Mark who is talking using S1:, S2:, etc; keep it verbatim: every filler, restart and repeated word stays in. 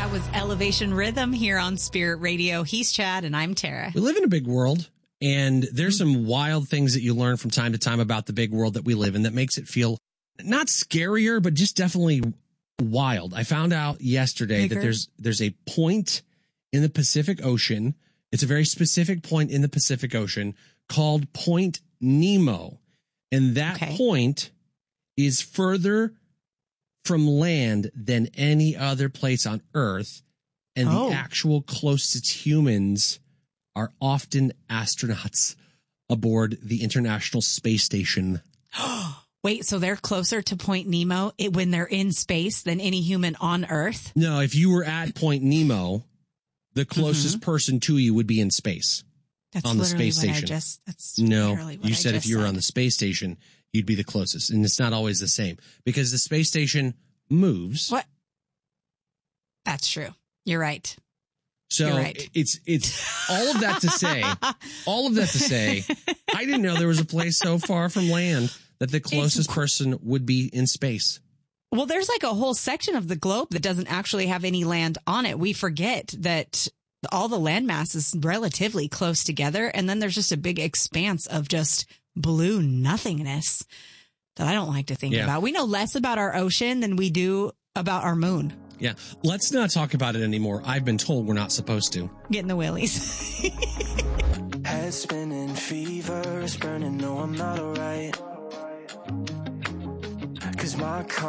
S1: That was Elevation Rhythm here on Spirit Radio. He's Chad and I'm Tara.
S2: We live in a big world, and there's some wild things that you learn from time to time about the big world that we live in that makes it feel not scarier, but just definitely wild. I found out yesterday
S1: Bigger.
S2: that there's there's a point in the Pacific Ocean. It's a very specific point in the Pacific Ocean called Point Nemo. And that
S1: Okay.
S2: point is further from land than any other place on Earth. And
S1: Oh.
S2: the actual closest humans are often astronauts aboard the International Space Station.
S1: Wait, so they're closer to Point Nemo it, when they're in space than any human on Earth?
S2: No, if you were at Point Nemo, the closest
S1: Mm-hmm.
S2: person to you would be in space.
S1: That's
S2: On the
S1: literally
S2: space
S1: what
S2: station.
S1: I just, that's
S2: No,
S1: literally what
S2: you
S1: I
S2: said if
S1: just
S2: you were
S1: said.
S2: on the space station, you'd be the closest. And it's not always the same because the space station moves.
S1: What? That's true. You're right.
S2: So
S1: You're right.
S2: it's, it's all of that to say, all of that to say, I didn't know there was a place so far from land that the closest person would be in space.
S1: Well, there's like a whole section of the globe that doesn't actually have any land on it. We forget that all the landmass is relatively close together. And then there's just a big expanse of just blue nothingness that I don't like to think
S2: Yeah.
S1: about. We know less about our ocean than we do about our moon.
S2: Yeah. Let's not talk about it anymore. I've been told we're not supposed to.
S1: Getting the willies.
S3: Head spinning, fever is burning. No, I'm not alright. Cause my